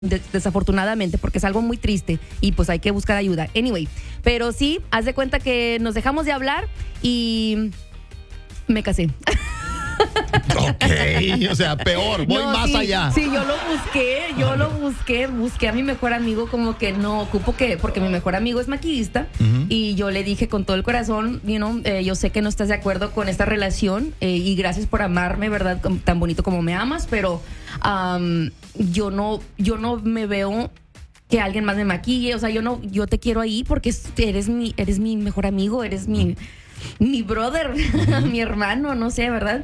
desafortunadamente, porque es algo muy triste y pues hay que buscar ayuda. Anyway, pero sí, haz de cuenta que nos dejamos de hablar y me casé. Ok, o sea, peor, voy más allá. Sí, yo lo busqué a mi mejor amigo, como que no ocupo que, porque mi mejor amigo es maquillista, y yo le dije con todo el corazón, yo sé que no estás de acuerdo con esta relación, y gracias por amarme, ¿verdad? Tan bonito como me amas, pero yo no me veo que alguien más me maquille, o sea, yo te quiero ahí porque eres mi mejor amigo, eres mi brother, mi hermano, no sé, ¿verdad?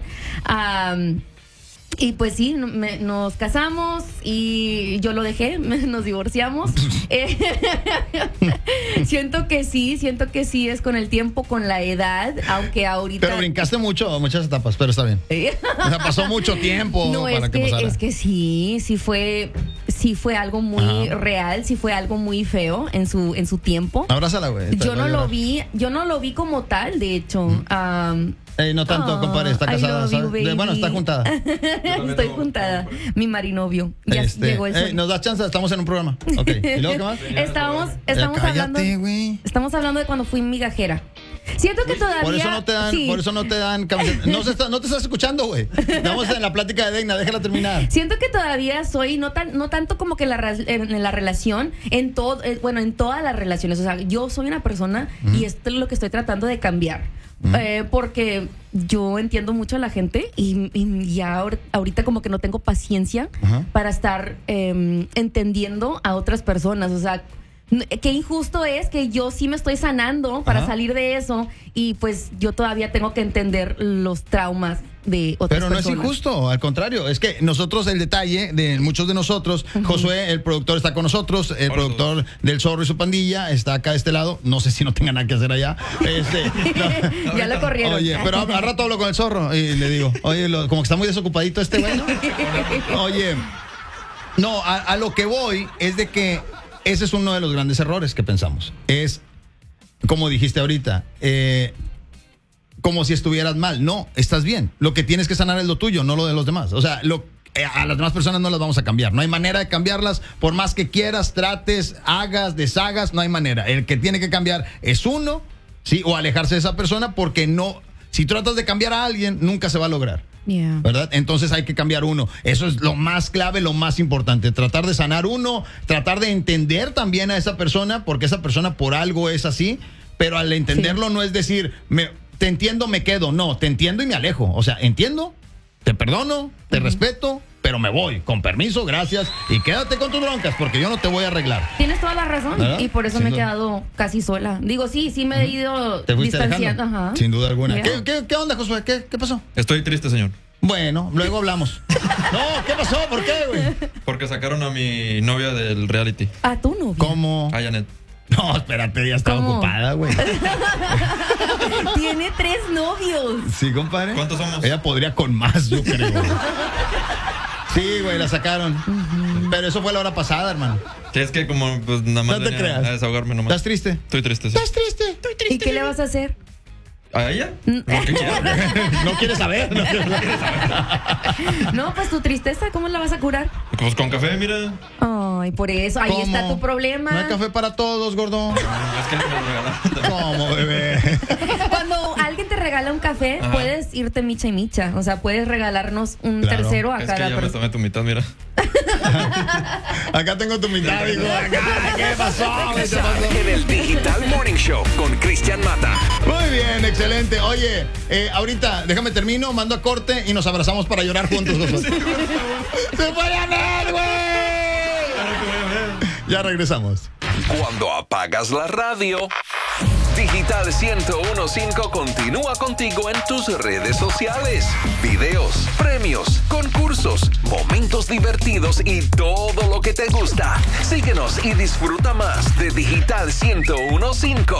Y pues sí, nos casamos y yo lo dejé, nos divorciamos. Siento que sí es con el tiempo, con la edad, aunque ahorita... Pero brincaste muchas etapas, pero está bien. O sea, pasó mucho tiempo para que pasara. Es que sí fue algo muy real, sí fue algo muy feo en su tiempo. Abrázala, güey. Yo no lo vi como tal, de hecho. No tanto, compadre, está casada, ¿sabes? Bueno, está juntada. Estoy juntada. Mi marinovio. Ya llegó el sol. Nos da chance, estamos en un programa. Ok. ¿Y luego qué más? Estamos hablando de cuando fui migajera. Siento que todavía... Por eso no te dan camiseta. No te estás escuchando, güey. Estamos en la plática de Degna, déjala terminar. Siento que todavía soy, no tanto como que en la relación, en todas las relaciones. O sea, yo soy una persona y esto es lo que estoy tratando de cambiar. Porque yo entiendo mucho a la gente y ya ahorita como que no tengo paciencia para estar entendiendo a otras personas. O sea, qué injusto es que yo sí me estoy sanando para salir de eso y pues yo todavía tengo que entender los traumas de otras personas. Pero no es injusto, al contrario, es que nosotros, el detalle de muchos de nosotros, Josué, el productor, está con nosotros, el productor del Zorro y su pandilla está acá de este lado, no sé si no tenga nada que hacer allá. Ya lo corrieron. Oye, pero al rato hablo con el Zorro y le digo, oye, como que está muy desocupadito este güey, ¿no? Oye, no, a lo que voy es de que ese es uno de los grandes errores que pensamos. Es, como dijiste ahorita, como si estuvieras mal. No, estás bien. Lo que tienes que sanar es lo tuyo, no lo de los demás. O sea, a las demás personas no las vamos a cambiar. No hay manera de cambiarlas. Por más que quieras, trates, hagas, deshagas, no hay manera. El que tiene que cambiar es uno, ¿sí? O alejarse de esa persona, porque no... Si tratas de cambiar a alguien, nunca se va a lograr. Yeah. ¿Verdad? Entonces hay que cambiar uno. Eso es lo más clave, lo más importante. Tratar de sanar uno, tratar de entender también a esa persona, porque esa persona por algo es así, pero al entenderlo no es decir, te entiendo, me quedo. No, te entiendo y me alejo. O sea, entiendo, te perdono, te respeto, pero me voy. Con permiso, gracias. Y quédate con tus broncas, porque yo no te voy a arreglar. Tienes toda la razón. ¿Verdad? Y por eso me he quedado casi sola. Digo, sí me he ido distanciando. Ajá. Sin duda alguna. Yeah. ¿Qué onda, Josué? ¿Qué pasó? Estoy triste, señor. Bueno, luego hablamos. No, ¿qué pasó? ¿Por qué, güey? Porque sacaron a mi novia del reality. ¿A tu novia? ¿Cómo? A Janet. No, espérate, ya estaba ocupada, güey. Tiene 3 novios. Sí, compadre. ¿Cuántos somos? Ella podría con más, yo creo. Sí, güey, la sacaron. Pero eso fue la hora pasada, hermano. Sí, es que como pues nada más no te creas. A desahogarme nomás. ¿Estás triste? Estoy triste, sí. ¿Estás triste? Estoy triste. ¿Y qué le vas a hacer? ¿A ella? Lo que quiera. No quiere saber. No, pues tu tristeza, ¿cómo la vas a curar? Pues con café, mira. Ay, por eso, ahí está tu problema. No hay café para todos, gordo. Es que me lo regalaron. ¿Cómo, bebé? Cuando alguien te regala un café, puedes irte micha y micha. O sea, puedes regalarnos un tercero a cada persona. Es que ya me tomé tu mitad, mira. Acá tengo tu mitad, digo. ¿Qué pasó? En el Digital Morning Show con Cristian Mata. Muy bien, excelente. Oye, ahorita, déjame termino, mando a corte y nos abrazamos para llorar juntos nosotros. ¡Se puede ganar, güey! Ya regresamos. Cuando apagas la radio, Digital 101.5 continúa contigo en tus redes sociales. Videos, premios, concursos, momentos divertidos y todo lo que te gusta. Síguenos y disfruta más de Digital 101.5.